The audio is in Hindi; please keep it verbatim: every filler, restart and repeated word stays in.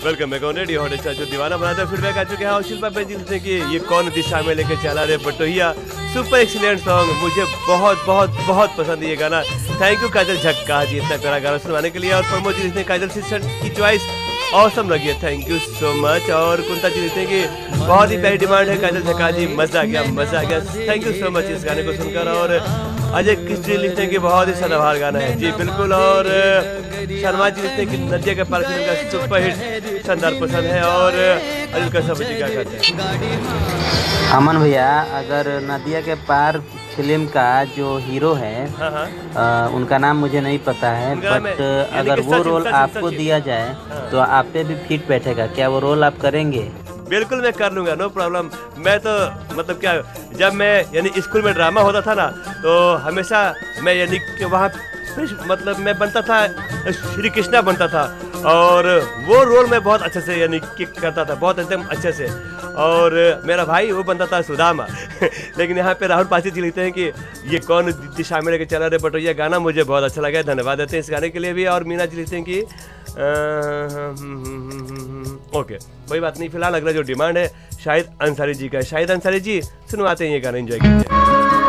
Welcome back on radio hot star जो दीवाना बनाता है फीडबैक आ चुके हैं। और शिल्पा बेंजी लिखते हैं कि ये कौन दिशा में लेके चला रे बटोहिया, सुपर एक्सीलेंट सॉन्ग, मुझे बहुत बहुत बहुत पसंद है ये गाना। थैंक यू काजल झक्का जी इतना प्यारा गाना सुनवाने के लिए। और प्रमोद जी लिखते हैं काजल सिस्टर की चॉइस ऑसम लगी है, थैंक यू सो मच। और कुंता जी लिखते हैं कि बहुत ही प्यारी डिमांड है काजल झक्का जी, मजा आ गया मजा आ गया, थैंक यू सो मच इस गाने को सुनकर। और अजय किस जी लिखते हैं कि बहुत ही सदाबहार गाना है, जी बिल्कुल। और शर्मा जी लिखते हैं कि नदिया के पार फिल्म का सुपर हिट शानदार पसंद है। और अनिल कश्यप जी क्या कहते हैं? अमन भैया, अगर नदिया के पार फिल्म का जो हीरो है, हाँ हाँ। आ, उनका नाम मुझे नहीं पता है, बट अगर वो रोल आपको दिया जाए तो आप पे भी फिट बैठेगा, क्या वो रोल आप करेंगे? बिल्कुल मैं कर लूँगा, नो प्रॉब्लम। मैं तो मतलब क्या, जब मैं यानी स्कूल में ड्रामा होता था ना, तो हमेशा मैं यानी कि वहाँ मतलब मैं बनता था, श्री कृष्णा बनता था। और वो रोल मैं बहुत अच्छे से यानी कि करता था, बहुत एकदम अच्छे से। और मेरा भाई वो बनता था सुदामा लेकिन यहाँ पे राहुल पासी जी लिखते हैं कि ये कौन दिशा में लेके चला रे बटोहिया गाना मुझे बहुत अच्छा लगा, धन्यवाद देते हैं इस गाने के लिए भी। और मीना जी लिखते हैं कि ओके कोई बात नहीं, फिलहाल अगला जो डिमांड है शाहिद अंसारी जी का है। शाहिद अंसारी जी सुनवाते हैं ये गाना, एंजॉय कीजिए।